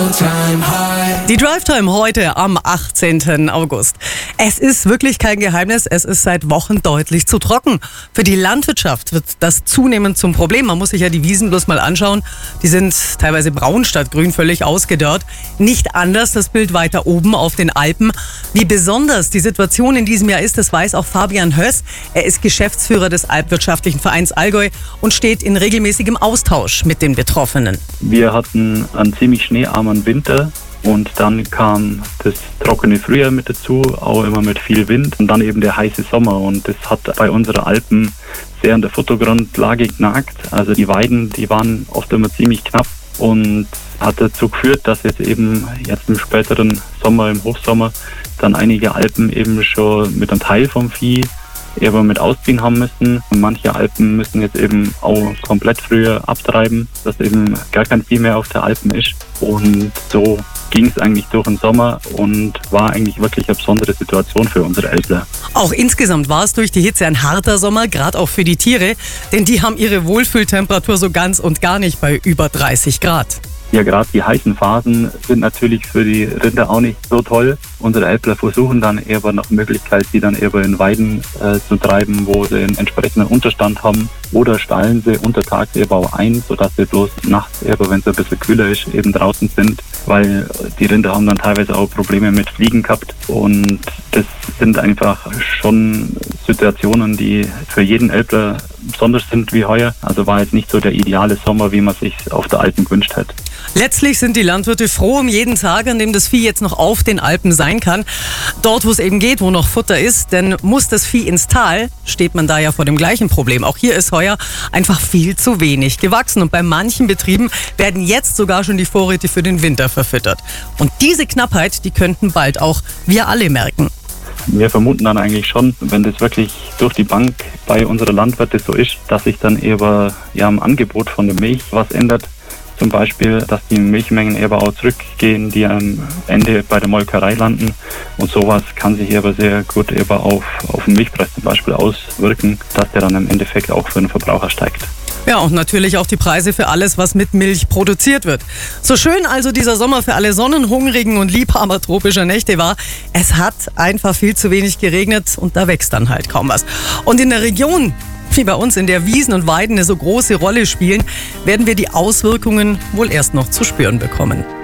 Die Drive-Time heute am 18. August. Es ist wirklich kein Geheimnis, es ist seit Wochen deutlich zu trocken. Für die Landwirtschaft wird das zunehmend zum Problem. Man muss sich ja die Wiesen bloß mal anschauen. Die sind teilweise braun statt grün, völlig ausgedörrt. Nicht anders das Bild weiter oben auf den Alpen. Wie besonders die Situation in diesem Jahr ist, das weiß auch Fabian Höss. Er ist Geschäftsführer des Alpwirtschaftlichen Vereins Allgäu und steht in regelmäßigem Austausch mit den Betroffenen. Wir hatten einen ziemlich schneearmen Winter. Und dann kam das trockene Frühjahr mit dazu, auch immer mit viel Wind und dann eben der heiße Sommer. Und das hat bei unseren Alpen sehr an der Futtergrundlage genagt. Also die Weiden, die waren oft immer ziemlich knapp und hat dazu geführt, dass jetzt eben jetzt im späteren Sommer, im Hochsommer, dann einige Alpen eben schon mit einem Teil vom Vieh eben mit ausziehen haben müssen. Und manche Alpen müssen jetzt eben auch komplett früher abtreiben, dass eben gar kein Vieh mehr auf der Alpen ist. Und so ging es eigentlich durch den Sommer und war eigentlich wirklich eine besondere Situation für unsere Älpler. Auch insgesamt war es durch die Hitze ein harter Sommer, gerade auch für die Tiere, denn die haben ihre Wohlfühltemperatur so ganz und gar nicht bei über 30 Grad. Ja, gerade die heißen Phasen sind natürlich für die Rinder auch nicht so toll. Unsere Älpler versuchen dann eher nach Möglichkeit, sie dann eher in Weiden zu treiben, wo sie einen entsprechenden Unterstand haben. Oder stallen sie untertags eben auch ein, sodass sie bloß nachts eben, wenn es ein bisschen kühler ist, eben draußen sind. Weil die Rinder haben dann teilweise auch Probleme mit Fliegen gehabt. Und das sind einfach schon Situationen, die für jeden Älpler besonders sind wie heuer. Also war jetzt nicht so der ideale Sommer, wie man sich auf der Alpen gewünscht hat. Letztlich sind die Landwirte froh um jeden Tag, an dem das Vieh jetzt noch auf den Alpen sein kann. Dort, wo es eben geht, wo noch Futter ist, denn muss das Vieh ins Tal, steht man da ja vor dem gleichen Problem. Auch hier ist heuer einfach viel zu wenig gewachsen und bei manchen Betrieben werden jetzt sogar schon die Vorräte für den Winter verfüttert. Und diese Knappheit, die könnten bald auch wir alle merken. Wir vermuten dann eigentlich schon, wenn das wirklich durch die Bank bei unserer Landwirte so ist, dass sich dann eben am Angebot von der Milch was ändert. Zum Beispiel, dass die Milchmengen eben auch zurückgehen, die am Ende bei der Molkerei landen. Und sowas kann sich aber sehr gut eben auf den Milchpreis zum Beispiel auswirken, dass der dann im Endeffekt auch für den Verbraucher steigt. Ja, und natürlich auch die Preise für alles, was mit Milch produziert wird. So schön also dieser Sommer für alle sonnenhungrigen und Liebhaber tropischer Nächte war, es hat einfach viel zu wenig geregnet und da wächst dann halt kaum was. Und in der Region, wie bei uns, in der Wiesen und Weiden eine so große Rolle spielen, werden wir die Auswirkungen wohl erst noch zu spüren bekommen.